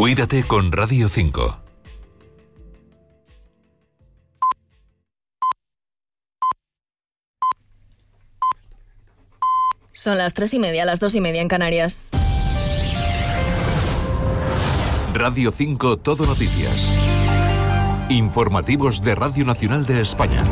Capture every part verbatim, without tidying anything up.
Cuídate con Radio cinco. Son las tres y media, las dos y media en Canarias. Radio cinco Todo Noticias. Informativos de Radio Nacional de España.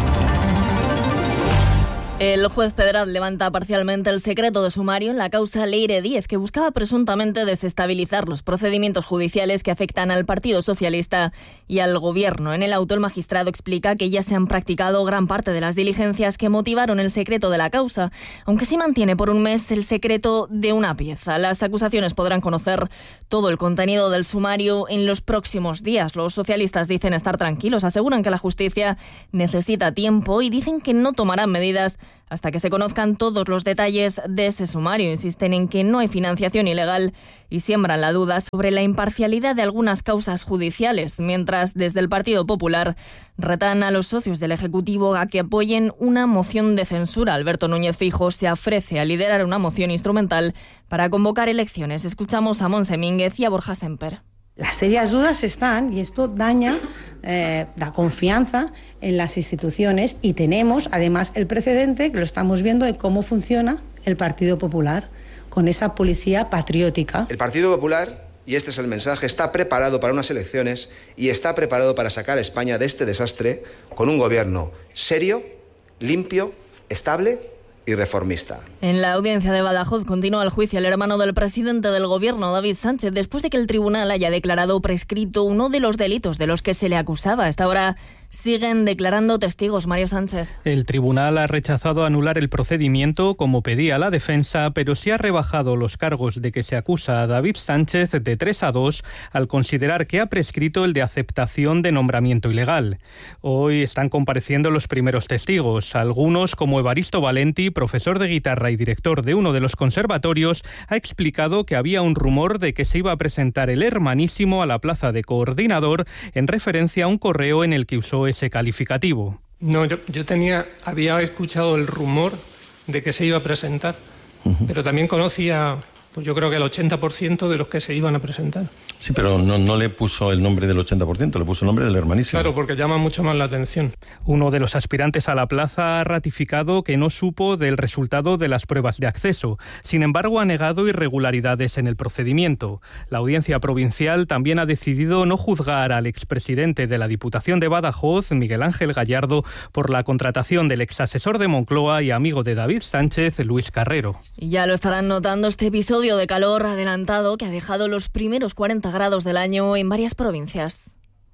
El juez federal levanta parcialmente el secreto de sumario en la causa Leire Díez, que buscaba presuntamente desestabilizar los procedimientos judiciales que afectan al Partido Socialista y al Gobierno. En el auto, el magistrado explica que ya se han practicado gran parte de las diligencias que motivaron el secreto de la causa, aunque sí mantiene por un mes el secreto de una pieza. Las acusaciones podrán conocer todo el contenido del sumario en los próximos días. Los socialistas dicen estar tranquilos, aseguran que la justicia necesita tiempo y dicen que no tomarán medidas hasta que se conozcan todos los detalles de ese sumario. Insisten en que no hay financiación ilegal y siembran la duda sobre la imparcialidad de algunas causas judiciales, mientras desde el Partido Popular retan a los socios del Ejecutivo a que apoyen una moción de censura. Alberto Núñez Feijóo se ofrece a liderar una moción instrumental para convocar elecciones. Escuchamos a Montse Mínguez y a Borja Semper. Las serias dudas están y esto daña eh, la confianza en las instituciones y tenemos además el precedente que lo estamos viendo de cómo funciona el Partido Popular con esa policía patriótica. El Partido Popular, y este es el mensaje, está preparado para unas elecciones y está preparado para sacar a España de este desastre con un gobierno serio, limpio, estable y reformista. En la audiencia de Badajoz continúa el juicio al hermano del presidente del Gobierno, David Sánchez, después de que el tribunal haya declarado prescrito uno de los delitos de los que se le acusaba. Hasta ahora siguen declarando testigos. Mario Sánchez. El tribunal ha rechazado anular el procedimiento como pedía la defensa, pero sí ha rebajado los cargos de que se acusa a David Sánchez de tres a dos al considerar que ha prescrito el de aceptación de nombramiento ilegal. Hoy están compareciendo los primeros testigos. Algunos, como Evaristo Valenti, profesor de guitarra y director de uno de los conservatorios, ha explicado que había un rumor de que se iba a presentar el hermanísimo a la plaza de coordinador en referencia a un correo en el que usó ese calificativo. No, yo, yo tenía, había escuchado el rumor de que se iba a presentar, uh-huh. pero también conocía, pues yo creo que el ochenta por ciento de los que se iban a presentar. Sí, pero no, no le puso el nombre del ochenta por ciento, le puso el nombre del hermanísimo. Claro, porque llama mucho más la atención. Uno de los aspirantes a la plaza ha ratificado que no supo del resultado de las pruebas de acceso. Sin embargo, ha negado irregularidades en el procedimiento. La Audiencia Provincial también ha decidido no juzgar al expresidente de la Diputación de Badajoz, Miguel Ángel Gallardo, por la contratación del exasesor de Moncloa y amigo de David Sánchez, Luis Carrero. Y ya lo estarán notando este episodio de calor adelantado que ha dejado los primeros cuarenta grados del año en varias provincias.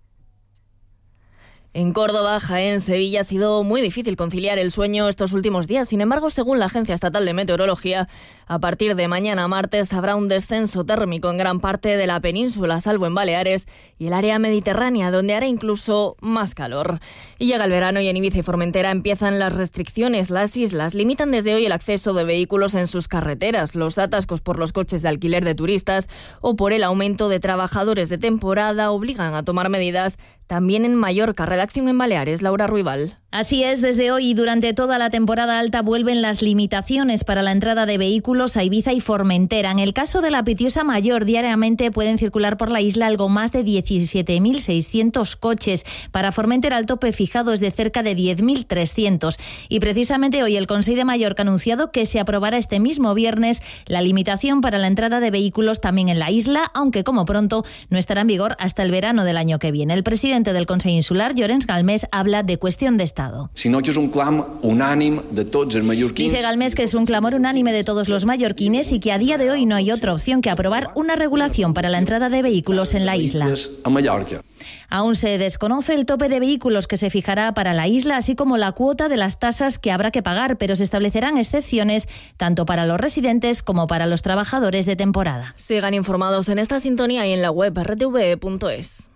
En Córdoba, Jaén, Sevilla ha sido muy difícil conciliar el sueño estos últimos días. Sin embargo, según la Agencia Estatal de Meteorología, a partir de mañana martes habrá un descenso térmico en gran parte de la península, salvo en Baleares y el área mediterránea, donde hará incluso más calor. Y llega el verano y en Ibiza y Formentera empiezan las restricciones. Las islas limitan desde hoy el acceso de vehículos en sus carreteras, los atascos por los coches de alquiler de turistas o por el aumento de trabajadores de temporada obligan a tomar medidas también en Mallorca. Redacción en Baleares, Laura Ruibal. Así es, desde hoy y durante toda la temporada alta vuelven las limitaciones para la entrada de vehículos a Ibiza y Formentera. En el caso de la Pitiosa Mayor, diariamente pueden circular por la isla algo más de diecisiete mil seiscientos coches. Para Formentera el tope fijado es de cerca de diez mil trescientos. Y precisamente hoy el Consejo de Mallorca ha anunciado que se aprobará este mismo viernes la limitación para la entrada de vehículos también en la isla, aunque como pronto no estará en vigor hasta el verano del año que viene. El presidente del Consejo Insular, Llorenç Galmés, habla de cuestión de Estado. Sinó que és un clam unànim de tots els mallorquins. Dice Galmés que es un clamor unánime de todos los mallorquines y que a día de hoy no hay otra opción que aprobar una regulación para la entrada de vehículos en la isla. A Mallorca. Aún se desconoce el tope de vehículos que se fijará para la isla, así como la cuota de las tasas que habrá que pagar, pero se establecerán excepciones tanto para los residentes como para los trabajadores de temporada. Sigan informados en esta sintonía y en la web r t v punto es.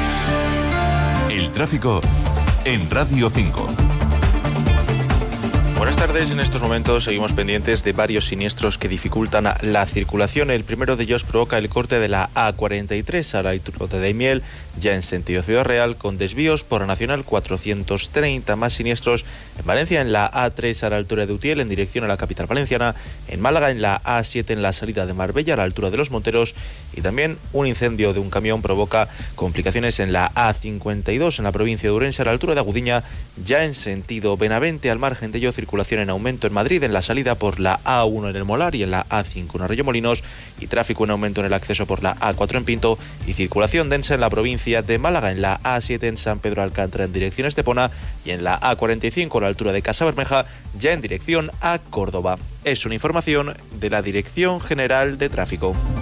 El tráfico en Radio cinco. Buenas tardes. En estos momentos seguimos pendientes de varios siniestros que dificultan la circulación. El primero de ellos provoca el corte de la A cuarenta y tres a la altura de Daimiel, ya en sentido Ciudad Real, con desvíos por la Nacional cuatrocientos treinta. Más siniestros en Valencia, en la A tres a la altura de Utiel, en dirección a la capital valenciana. En Málaga, en la A siete en la salida de Marbella, a la altura de Los Monteros. Y también un incendio de un camión provoca complicaciones en la A cincuenta y dos en la provincia de Ourense, a la altura de Agudiña, ya en sentido Benavente. Al margen de ello, circulación en aumento en Madrid, en la salida por la A uno en el Molar y en la A cinco en Arroyomolinos, y tráfico en aumento en el acceso por la A cuatro en Pinto, y circulación densa en la provincia de Málaga, en la A siete en San Pedro Alcántara en dirección a Estepona, y en la A cuarenta y cinco a la altura de Casa Bermeja, ya en dirección a Córdoba. Es una información de la Dirección General de Tráfico.